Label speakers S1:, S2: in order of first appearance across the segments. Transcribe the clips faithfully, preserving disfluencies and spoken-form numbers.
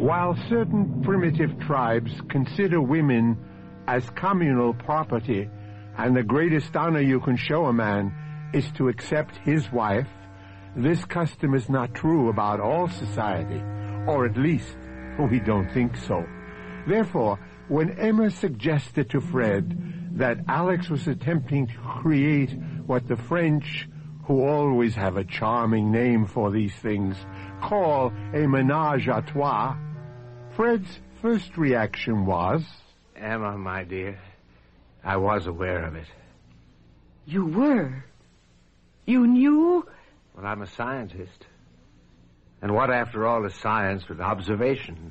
S1: While certain primitive tribes consider women as communal property, and the greatest honor you can show a man is to accept his wife, this custom is not true about all society, or at least we don't think so. Therefore, when Emma suggested to Fred that Alex was attempting to create what the French, who always have a charming name for these things, call a ménage à trois, Fred's first reaction was...
S2: Emma, my dear, I was aware of it.
S3: You were? You knew?
S2: Well, I'm a scientist. And what, after all, is science but observation?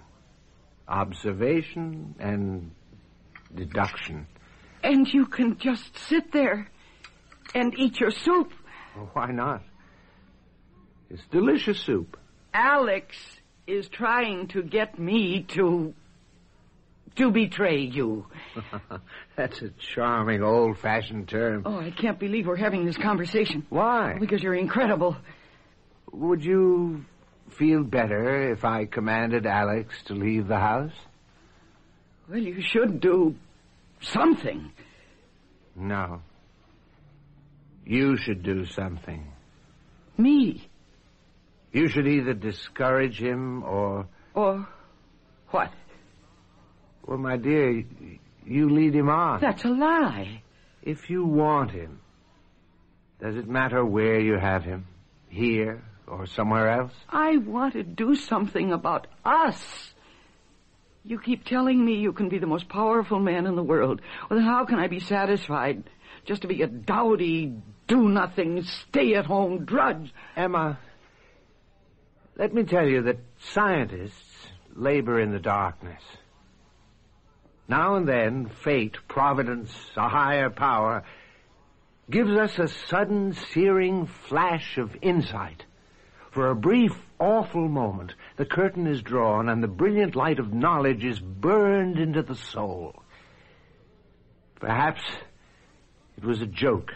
S2: Observation and deduction.
S3: And you can just sit there and eat your soup.
S2: Well, why not? It's delicious soup.
S3: Alex is trying to get me to... to betray you.
S2: That's a charming, old-fashioned term.
S3: Oh, I can't believe we're having this conversation.
S2: Why?
S3: Because you're incredible.
S2: Would you feel better if I commanded Alex to leave the house?
S3: Well, you should do something.
S2: No. You should do something.
S3: Me?
S2: You should either discourage him or...
S3: Or what?
S2: Well, my dear, you lead him on.
S3: That's a lie.
S2: If you want him, does it matter where you have him? Here or somewhere else?
S3: I want to do something about us. You keep telling me you can be the most powerful man in the world. Well, then how can I be satisfied just to be a dowdy, do-nothing, stay-at-home drudge?
S2: Emma, let me tell you that scientists labor in the darkness. Now and then, fate, providence, a higher power, gives us a sudden, searing flash of insight. For a brief, awful moment, the curtain is drawn and the brilliant light of knowledge is burned into the soul. Perhaps it was a joke.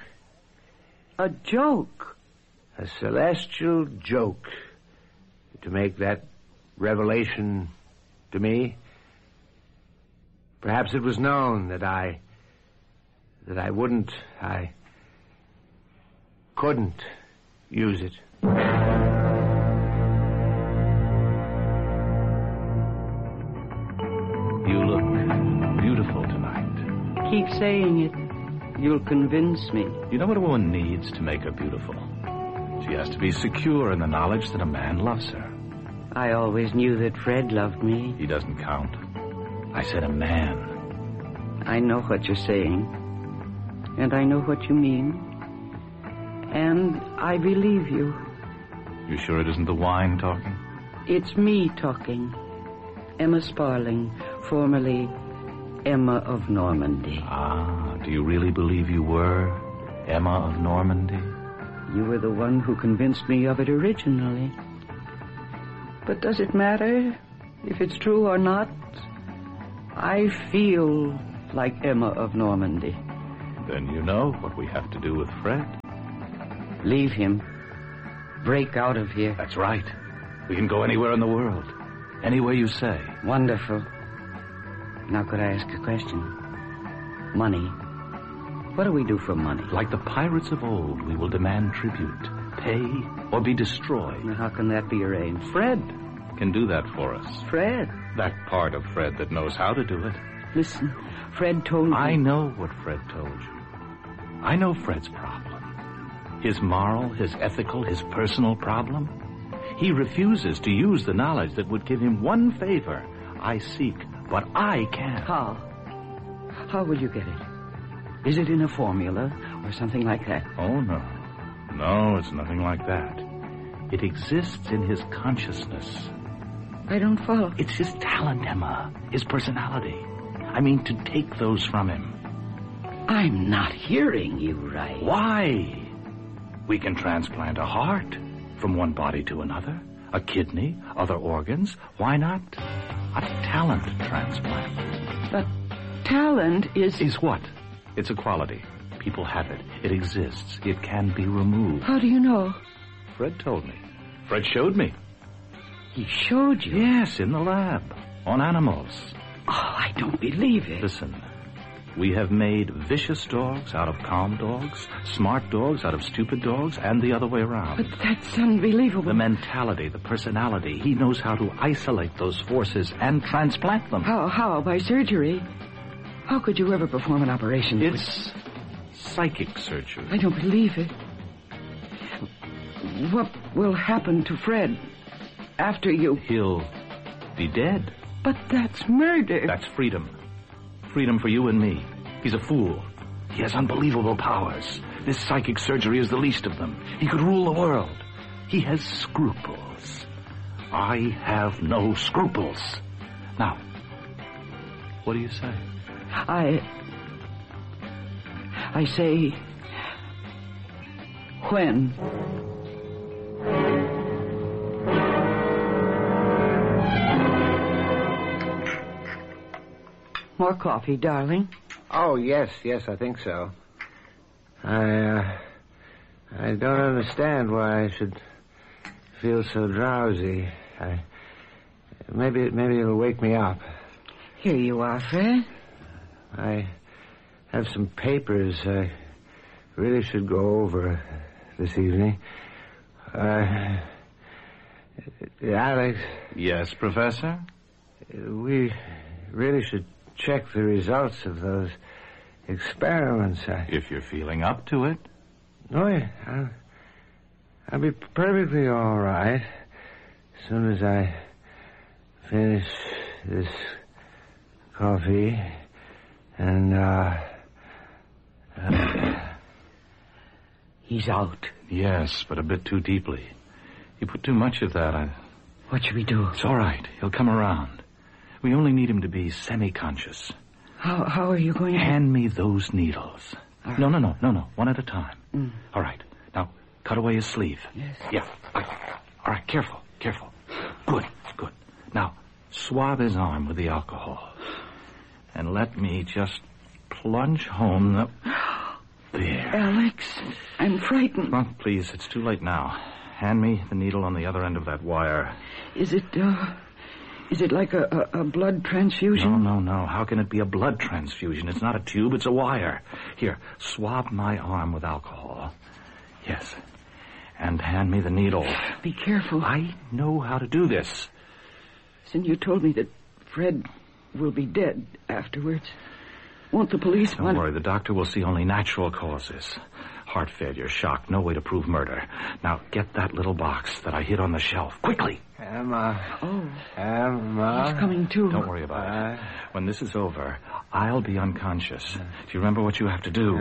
S3: A joke?
S2: A celestial joke to make that revelation to me. Perhaps it was known that I... that I wouldn't, I... couldn't use it.
S4: You look beautiful tonight.
S3: Keep saying it. You'll convince me.
S4: You know what a woman needs to make her beautiful? She has to be secure in the knowledge that a man loves her.
S3: I always knew that Fred loved me.
S4: He doesn't count. I said a man.
S3: I know what you're saying. And I know what you mean. And I believe you.
S4: You sure it isn't the wine talking?
S3: It's me talking. Emma Sparling, formerly Emma of Normandy.
S4: Ah, do you really believe you were Emma of Normandy?
S3: You were the one who convinced me of it originally. But does it matter if it's true or not? I feel like Emma of Normandy.
S4: Then you know what we have to do with Fred.
S3: Leave him. Break out of here.
S4: That's right. We can go anywhere in the world. Any way you say.
S3: Wonderful. Now, could I ask a question? Money. What do we do for money?
S4: Like the pirates of old, we will demand tribute. Pay or be destroyed.
S3: Now, how can that be arranged?
S4: Fred can do that for us.
S3: Fred?
S4: That part of Fred that knows how to do it.
S3: Listen, Fred told me...
S4: I know what Fred told you. I know Fred's problem. His moral, his ethical, his personal problem. He refuses to use the knowledge that would give him one favor. I seek, but I can't.
S3: How? How will you get it? Is it in a formula or something like that?
S4: Oh, no. No, it's nothing like that. It exists in his consciousness.
S3: I don't follow.
S4: It's his talent, Emma. His personality. I mean, to take those from him.
S3: I'm not hearing you right.
S4: Why? We can transplant a heart from one body to another, a kidney, other organs. Why not a talent transplant?
S3: But talent is...
S4: Is what? It's a quality. People have it. It exists. It can be removed.
S3: How do you know?
S4: Fred told me. Fred showed me.
S3: He showed you?
S4: Yes, in the lab. On animals.
S3: Oh, I don't believe it.
S4: Listen, we have made vicious dogs out of calm dogs, smart dogs out of stupid dogs, and the other way around.
S3: But that's unbelievable.
S4: The mentality, the personality. He knows how to isolate those forces and transplant them.
S3: How? How? By surgery? How could you ever perform an operation?
S4: It's psychic surgery.
S3: I don't believe it. What will happen to Fred after you?
S4: He'll be dead.
S3: But that's murder.
S4: That's freedom. Freedom for you and me. He's a fool. He has unbelievable powers. This psychic surgery is the least of them. He could rule the world. He has scruples. I have no scruples. Now, what do you say?
S3: I... I say... When? More coffee, darling?
S2: Oh, yes, yes, I think so. I, uh, I don't understand why I should feel so drowsy. I, maybe, maybe it'll wake me up.
S3: Here you are, Fred.
S2: I have some papers I really should go over this evening. Uh, Alex.
S4: Yes, Professor?
S2: We really should check the results of those experiments. I...
S4: If you're feeling up to it.
S2: No, yeah, I'll, I'll be perfectly all right as soon as I finish this coffee and, uh... uh
S3: He's out.
S4: Yes, but a bit too deeply. You put too much of that. I...
S3: What should we do?
S4: It's all right. He'll come around. We only need him to be semi-conscious.
S3: How how are you going to...
S4: Hand me those needles.
S3: Right.
S4: No, no, no, no, no. One at a time.
S3: Mm.
S4: All right. Now, cut away his sleeve.
S3: Yes.
S4: Yeah. All right. All right. Careful. Careful. Good. Good. Now, swab his arm with the alcohol. And let me just plunge home the... There.
S3: Alex, I'm frightened.
S4: Well, please, it's too late now. Hand me the needle on the other end of that wire.
S3: Is it, uh... Is it like a, a, a blood transfusion?
S4: No, no, no. How can it be a blood transfusion? It's not a tube, it's a wire. Here, swab my arm with alcohol. Yes. And hand me the needle.
S3: Be careful.
S4: I know how to do this.
S3: Since you told me that Fred will be dead afterwards, won't the police
S4: Don't
S3: want...
S4: worry, the doctor will see only natural causes. Heart failure, shock, no way to prove murder. Now, get that little box that I hid on the shelf. Quickly!
S2: Emma.
S3: Oh.
S2: Emma.
S3: He's coming too.
S4: Don't worry about it. When this is over, I'll be unconscious. Do you remember what you have to do?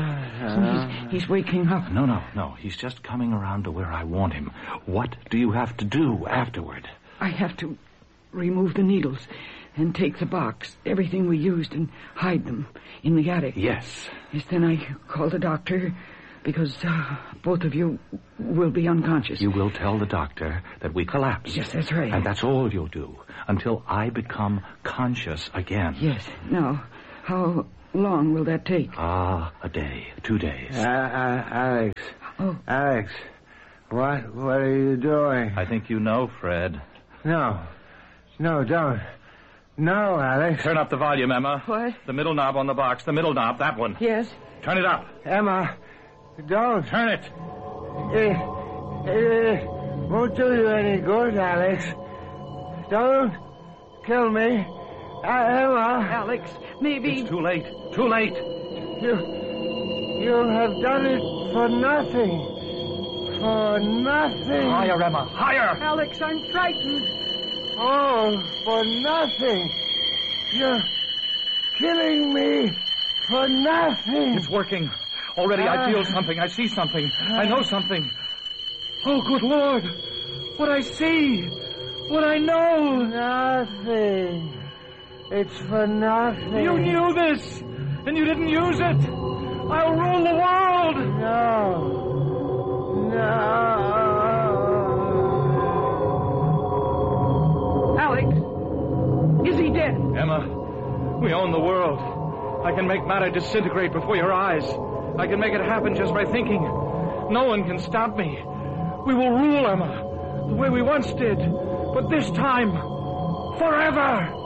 S2: Emma.
S3: He's, he's waking up.
S4: No, no, no. He's just coming around to where I want him. What do you have to do afterward?
S3: I have to remove the needles and take the box, everything we used, and hide them in the attic.
S4: Yes.
S3: Yes, then I call the doctor, because uh, both of you will be unconscious.
S4: You will tell the doctor that we collapsed.
S3: Yes, that's right.
S4: And that's all you'll do, until I become conscious again.
S3: Yes. Now, how long will that take?
S4: Ah, a day, two days.
S2: Uh, uh, Alex.
S3: Oh.
S2: Alex, what, what are you doing?
S4: I think you know, Fred.
S2: No. No, don't. No, Alex.
S4: Turn up the volume, Emma.
S3: What?
S4: The middle knob on the box. The middle knob, that one.
S3: Yes.
S4: Turn it up.
S2: Emma, don't.
S4: Turn it.
S2: It, it won't do you any good, Alex. Don't kill me. Uh, Emma.
S3: Alex, maybe...
S4: It's too late. Too late.
S2: You, you have done it for nothing. For nothing.
S4: Higher, Emma. Higher.
S3: Alex, I'm frightened.
S2: Oh, for nothing. You're killing me for nothing.
S4: It's working. Already I feel something. I see something. I know something. Oh, good Lord. What I see. What I know.
S2: Nothing. It's for nothing.
S4: You knew this, and you didn't use it. I'll rule the world.
S2: No. No.
S3: Alex, is he dead?
S4: Emma, we own the world. I can make matter disintegrate before your eyes. I can make it happen just by thinking. No one can stop me. We will rule, Emma, the way we once did.
S5: But this time, forever.